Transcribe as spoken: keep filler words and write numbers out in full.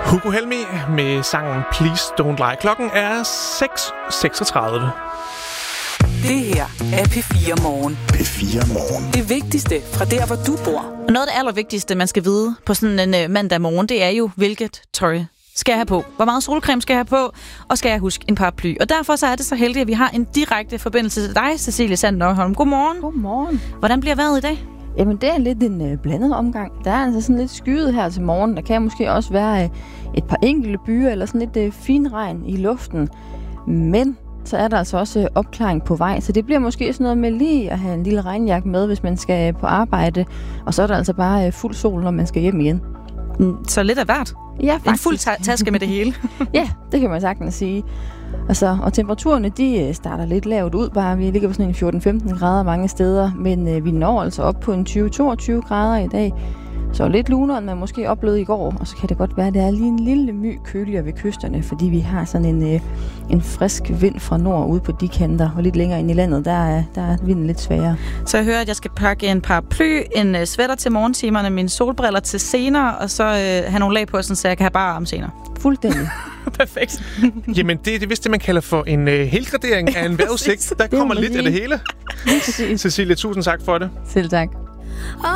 Hugo Helmi med sangen Please Don't Lie. Klokken er seks seksogtredive. Det her er P fire Morgen. P fire Morgen. Det vigtigste fra der, hvor du bor. Og noget af det allervigtigste, man skal vide på sådan en uh, mandag morgen, det er jo, hvilket tøj skal jeg have på. Hvor meget solcreme skal jeg have på, og skal jeg huske en paraply. Og derfor så er det så heldigt, at vi har en direkte forbindelse til dig, Cecilie Sand Nørholm. Godmorgen. Godmorgen. Hvordan bliver vejret i dag? Jamen, det er lidt en øh, blandet omgang. Der er altså sådan lidt skyet her til morgen. Der kan måske også være øh, et par enkelte byer, eller sådan lidt øh, fin regn i luften. Men så er der altså også øh, opklaring på vej. Så det bliver måske sådan noget med lige at have en lille regnjakke med, hvis man skal på arbejde. Og så er der altså bare øh, fuld sol, når man skal hjem igen. Så lidt af hvert. Ja, faktisk. En fuld ta- taske med det hele. Ja, det kan man sagtens sige. Altså, og temperaturerne, de starter lidt lavt ud bare. Vi ligger på sådan en fjorten femten grader mange steder, men øh, vi når altså op på en tyve til toogtyve grader i dag. Så lidt lunere, end man måske oplevede i går. Og så kan det godt være, at det er lige en lille my køligere ved kysterne, fordi vi har sådan en, øh, en frisk vind fra nord ude på de kanter. Og lidt længere ind i landet, der er, der er vinden lidt sværere. Så jeg hører, at jeg skal pakke en paraply, en øh, sweater til morgentimerne, mine solbriller til senere, og så øh, have nogle lag på, så jeg kan have bare arme senere. Fuldstændig. Perfekt. Jamen, det er det vist det, man kalder for en øh, helgradering af en vejrudsigt. Der kommer lidt af det hele. Cecilie, tusind tak for det. Selv tak.